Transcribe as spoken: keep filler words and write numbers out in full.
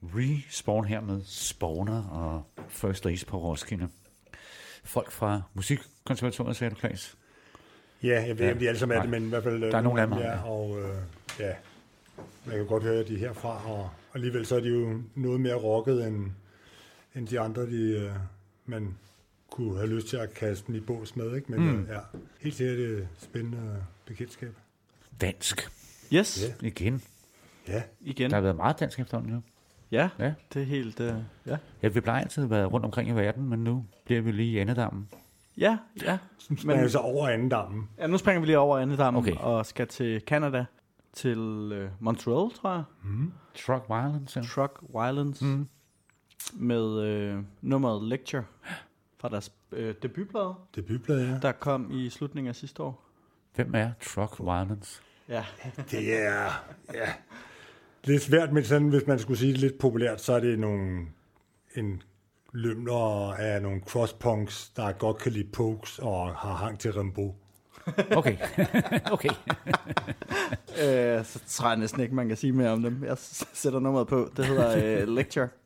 Respawn her med Spawner og First Ace på Roskilde. Folk fra Musikkonservatoriet, sagde du, Claes? Ja, jeg ved ikke, om de alle sammen er det, men i hvert fald... Der er nogle af dem. Ja, og øh, ja, man kan godt høre de herfra, og alligevel så er de jo noget mere rocket end, end de andre, de, øh, man kunne have lyst til at kaste dem i bås med, ikke? Men mm. øh, ja, helt sikkert det er et spændende bekendtskab. Dansk. Yes. Ja. Igen. Ja. Igen. Der har været meget dansk efterhånden, jo. Ja, ja, det er helt... Uh, ja. ja, vi plejer altid at være rundt omkring i verden, men nu bliver vi lige i Annedammen. Ja, ja. Nu springer vi så over Annedammen. Ja, nu springer vi lige over Annedammen okay. og skal til Canada, til uh, Montreal, tror jeg. Mm. Truck Violence. Ja. Truck Violence. Mm. Med uh, nummeret Lecture fra deres uh, debutplade. Debutplade, ja. Der kom i slutningen af sidste år. Hvem er Truck Violence? Ja. Det er... Ja. Lidt svært, men sådan, hvis man skulle sige det lidt populært, så er det nogle, en lømler af nogle crosspunks, der godt kan lide pokes og har hang til Rimbaud. Okay. okay. øh, så tror jeg næsten ikke, man kan sige mere om dem. Jeg sætter nummeret på. Det hedder uh, Lecture.